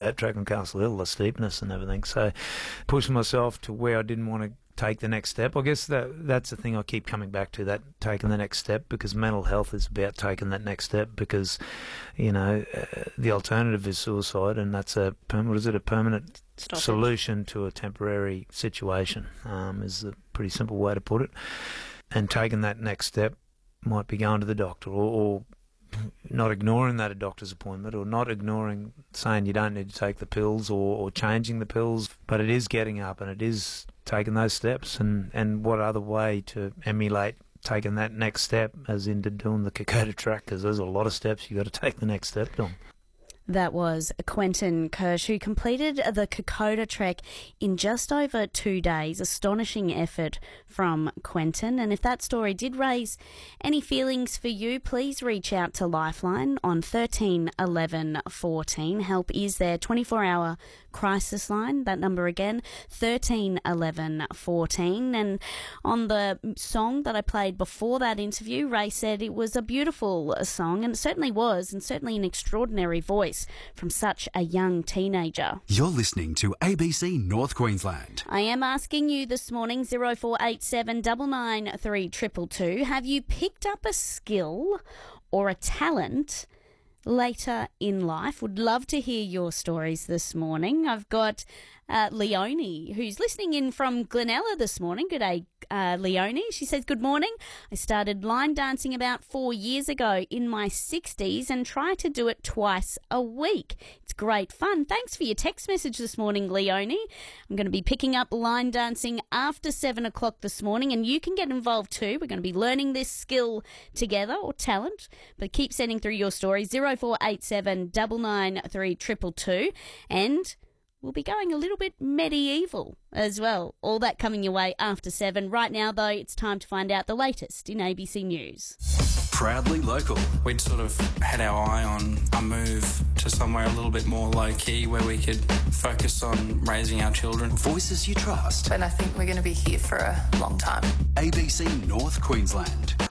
at track on Castle Hill, the steepness and everything. So pushing myself to where I didn't want to take the next step. I guess that's the thing I keep coming back to, that taking the next step, because mental health is about taking that next step, because, the alternative is suicide, and that's a permanent solution to a temporary situation, is a pretty simple way to put it. And taking that next step might be going to the doctor, or not ignoring that a doctor's appointment, or not ignoring saying you don't need to take the pills, or changing the pills, but it is getting up and it is taking those steps. And what other way to emulate taking that next step as into doing the Kokoda Track, because there's a lot of steps you got to take the next step on. That was Quentin Kirsch, who completed the Kokoda Trek in just over 2 days. Astonishing effort from Quentin. And if that story did raise any feelings for you, please reach out to Lifeline on 13 11 14. Help is their 24-hour crisis line. That number again, 13 11 14. And on the song that I played before that interview, Ray said it was a beautiful song, and it certainly was, and certainly an extraordinary voice from such a young teenager. You're listening to ABC North Queensland. I am asking you this morning, 0487 993 222, have you picked up a skill or a talent later in life? Would love to hear your stories this morning. I've got Leonie, who's listening in from Glenella this morning. Good day, Leonie. She says, good morning. I started line dancing about 4 years ago in my 60s and try to do it twice a week. It's great fun. Thanks for your text message this morning, Leonie. I'm going to be picking up line dancing after 7 o'clock this morning, and you can get involved too. We're going to be learning this skill together, or talent, but keep sending through your stories, 0487 993 222, and we'll be going a little bit medieval as well. All that coming your way after 7. Right now, though, it's time to find out the latest in ABC News. Proudly local. We'd sort of had our eye on a move to somewhere a little bit more low-key, where we could focus on raising our children. Voices you trust. And I think we're going to be here for a long time. ABC North Queensland.